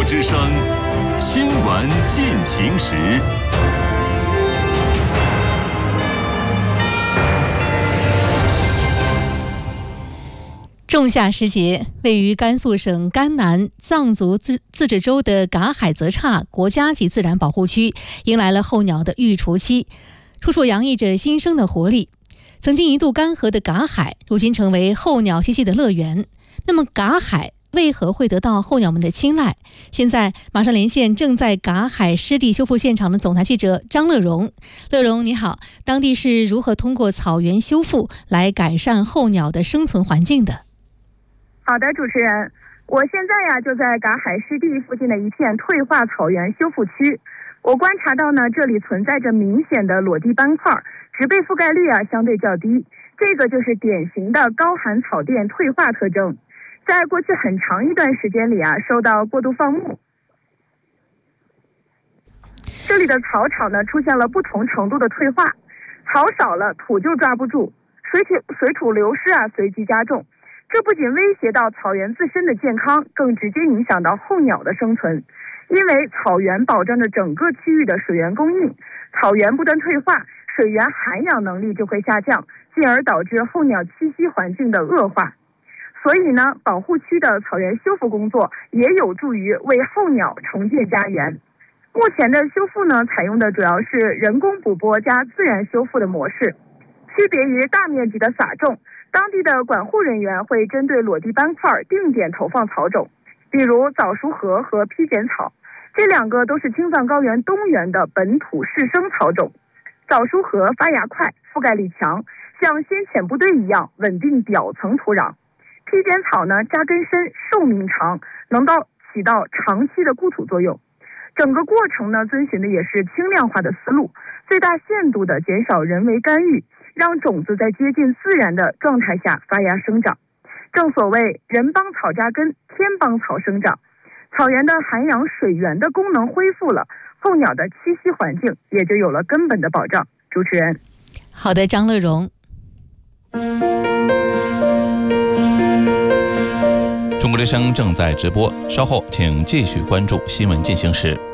之声新闻进行时。 仲夏时节，位于甘肃省甘南藏族自治州的嘎海泽刹国家级自然保护区迎来了候鸟的育雏期，处处洋溢着新生的活力。曾经一度干涸的嘎海，如今成为候鸟栖息的乐园。那么嘎海为何会得到候鸟们的青睐？现在马上连线正在嘎海湿地修复现场的总台记者张乐荣。乐荣你好，当地是如何通过草原修复来改善候鸟的生存环境的？ 好的，主持人，我现在就在嘎海湿地附近的一片退化草原修复区。我观察到呢，这里存在着明显的裸地斑块，植被覆盖率相对较低，这个就是典型的高寒草甸退化特征。在过去很长一段时间里受到过度放牧，这里的草场呢出现了不同程度的退化，草少了土就抓不住，水土流失随即加重。这不仅威胁到草原自身的健康，更直接影响到候鸟的生存。因为草原保障着整个区域的水源供应，草原不断退化，水源涵养能力就会下降，进而导致候鸟栖息环境的恶化。所以呢，保护区的草原修复工作也有助于为候鸟重建家园。目前的修复呢，采用的主要是人工补播加自然修复的模式。区别于大面积的撒种，当地的管护人员会针对裸地斑块定点投放草种，比如早熟禾和披剪草，这两个都是青藏高原东源的本土适生草种。早熟禾发芽快，覆盖力强，像先遣部队一样稳定表层土壤。披剪草呢，扎根深，寿命长，能起到长期的固土作用。整个过程呢，遵循的也是轻量化的思路，最大限度的减少人为干预，让种子在接近自然的状态下发芽生长。正所谓人帮草扎根，天帮草生长。草原的涵养水源的功能恢复了，候鸟的栖息环境也就有了根本的保障。主持人， 好的，张乐荣。 中国之声正在直播，稍后请继续关注新闻进行时。